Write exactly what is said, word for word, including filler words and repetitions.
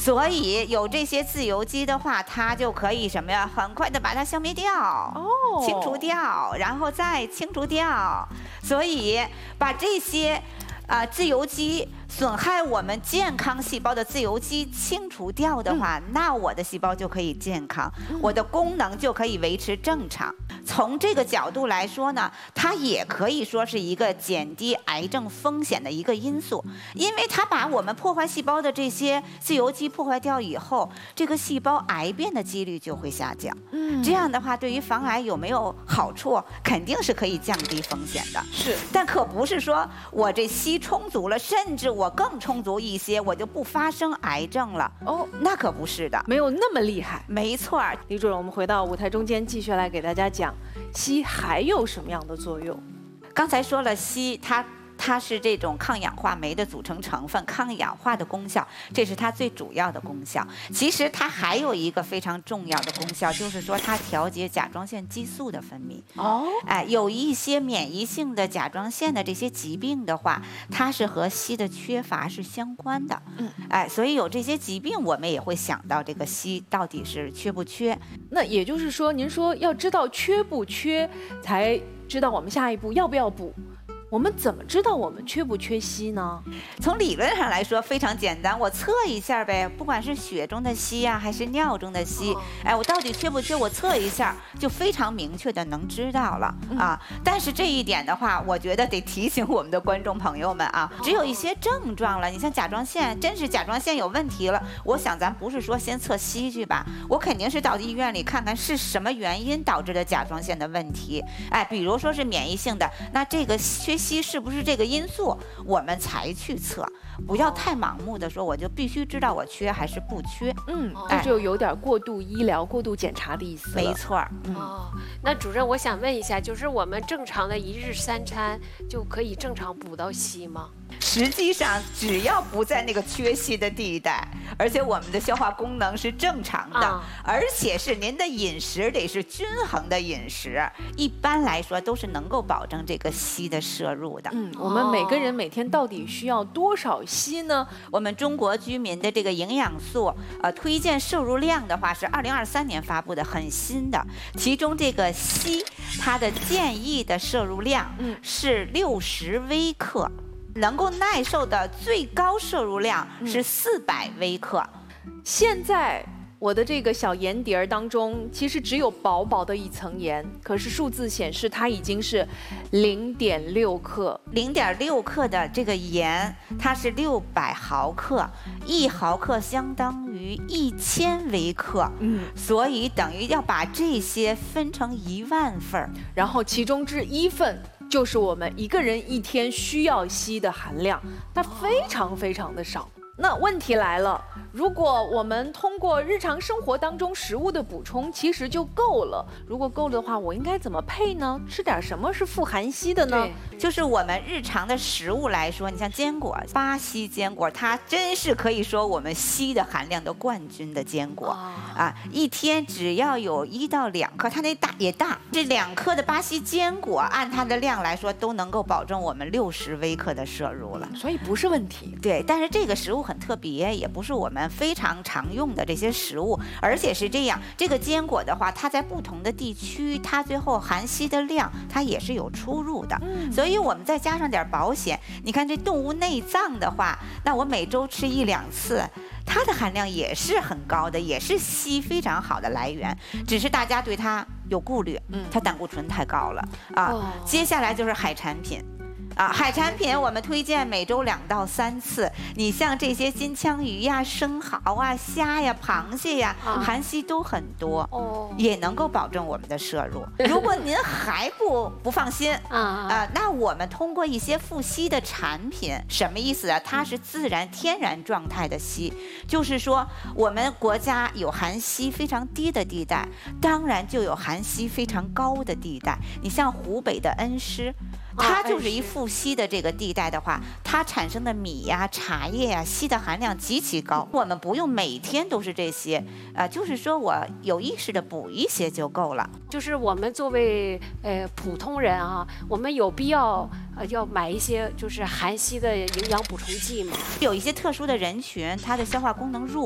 所以有这些自由基的话，它就可以什么呀？很快的把它消灭掉，哦，清除掉，然后再清除掉。所以把这些啊、呃、自由基损害我们健康细胞的自由基清除掉的话，嗯、那我的细胞就可以健康，嗯、我的功能就可以维持正常。从这个角度来说呢，它也可以说是一个减低癌症风险的一个因素，因为它把我们破坏细胞的这些自由基破坏掉以后，这个细胞癌变的几率就会下降。嗯，这样的话，对于防癌有没有好处？肯定是可以降低风险的。 是， 但可不是说我这硒充足了，甚至我更充足一些，我就不发生癌症了。哦，那可不是的， 没有那么厉害。 没错。 李主任，我们回到舞台中间，继续来给大家讲硒还有什么样的作用？ 刚才说了，硒它它是这种抗氧化酶的组成成分，抗氧化的功效，这是它最主要的功效。其实它还有一个非常重要的功效，就是说它调节甲状腺激素的分泌。哦，哎，有一些免疫性的甲状腺的这些疾病的话，它是和硒的缺乏是相关的。嗯，哎，所以有这些疾病，我们也会想到这个硒到底是缺不缺。 那也就是说，您说要知道缺不缺，才知道我们下一步要不要补。我们怎么知道我们缺不缺硒呢？ 从理论上来说非常简单，我测一下呗，不管是血中的硒呀、啊，还是尿中的硒，哦、哎，我到底缺不缺？我测一下就非常明确的能知道了、嗯、啊。但是这一点的话，我觉得得提醒我们的观众朋友们啊，只有一些症状了，你像甲状腺，真是甲状腺有问题了，我想咱不是说先测硒去吧，我肯定是到医院里看看是什么原因导致的甲状腺的问题。哎，比如说是免疫性的，那这个缺硒是不是这个因素，我们才去测，不要太盲目的说我就必须知道我缺还是不缺。 嗯，这就有点过度医疗、过度检查的意思了。 没错。 嗯、哦，那主任，我想问一下，就是我们正常的一日三餐就可以正常补到硒吗？ 实际上，只要不在那个缺硒的地带，而且我们的消化功能是正常的，啊、而且是您的饮食得是均衡的饮食，一般来说都是能够保证这个硒的摄入的。 嗯，我们每个人每天到底需要多少硒呢？ 我们中国居民的这个营养素呃推荐摄入量的话是二零二三年发布的，很新的。其中这个硒，它的建议的摄入量是六十微克。能够耐受的最高摄入量是四百微克。 现在我的这个小盐碟儿当中，其实只有薄薄的一层盐，可是数字显示它已经是零点六克。 零点六克的这个盐，它是六百毫克，一毫克相当于一千微克。嗯，所以等于要把这些分成一万份儿， 然后其中之一份。就是我们一个人一天需要硒的含量，它非常非常的少。那问题来了，如果我们通过日常生活当中食物的补充，其实就够了。如果够了的话，我应该怎么配呢？吃点什么是富含硒的呢？ 就是我们日常的食物来说，你像坚果，巴西坚果，它真是可以说我们硒的含量的冠军的坚果、哦、啊，一天只要有一到两克，它那大也大，这两克的巴西坚果按它的量来说，都能够保证我们六十微克的摄入了， 所以不是问题。 对，但是这个食物很特别，也不是我们非常常用的这些食物，而且是这样，这个坚果的话，它在不同的地区，它最后含硒的量，它也是有出入的。嗯，所以我们再加上点保险，你看这动物内脏的话，那我每周吃一两次，它的含量也是很高的，也是硒非常好的来源，只是大家对它有顾虑，嗯，它胆固醇太高了啊。哦、接下来就是海产品。啊，海产品我们推荐每周两到三次。你像这些金枪鱼呀、生蚝啊、虾呀、螃蟹呀，啊、含硒都很多，哦，也能够保证我们的摄入。如果您还不不放心啊啊，那我们通过一些富硒的产品，什么意思啊？它是自然天然状态的硒，就是说我们国家有含硒非常低的地带，当然就有含硒非常高的地带。你像湖北的恩施。它就是一富硒的这个地带的话，它产生的米呀、茶叶呀，硒的含量极其高。我们不用每天都是这些，啊、呃，就是说我有意识的补一些就够了。 就是我们作为呃普通人啊，我们有必要呃要买一些就是含硒的营养补充剂吗？ 有一些特殊的人群，他的消化功能弱。